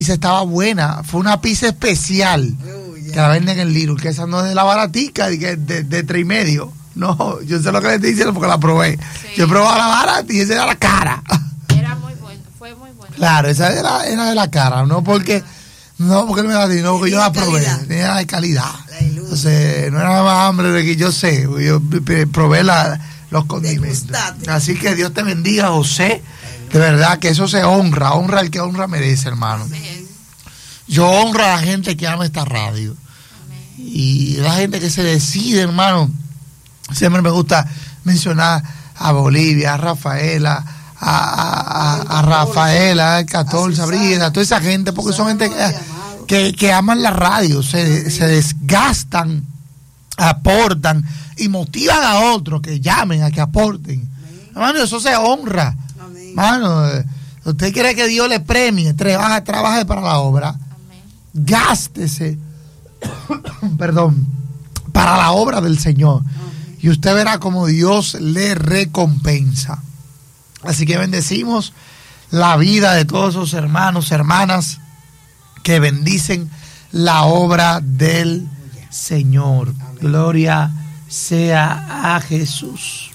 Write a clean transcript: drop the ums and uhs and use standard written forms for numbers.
pizza estaba buena, fue una pizza especial que la venden en Lidl, que esa no es de la baratica, de 3,5. No, yo sé lo que le estoy diciendo porque la probé. Sí. Yo probé la barata y esa era la cara. Era muy buena, fue muy buena. Claro, esa era de la cara, no porque no me la di, no porque yo la probé, era de calidad. Entonces, no era más hambre de que yo sé, yo probé los condimentos. Así que Dios te bendiga, José. De verdad que eso se honra al que honra merece, hermano. Amén. Yo honro a la gente que ama esta radio. Amén. Y la gente que se decide, hermano. Siempre me gusta mencionar a Bolivia, a Rafaela, a Rafaela, a 14, a Brida, a toda esa gente, porque son gente que aman la radio, se desgastan, aportan y motivan a otros que llamen, a que aporten. Hermano, eso se honra. Hermano, usted quiere que Dios le premie, trabaje para la obra. Amén. Gástese, perdón, para la obra del Señor. Amén. Y usted verá como Dios le recompensa. Así que bendecimos la vida de todos esos hermanos, hermanas que bendicen la obra del Señor. Amén. Gloria sea a Jesús.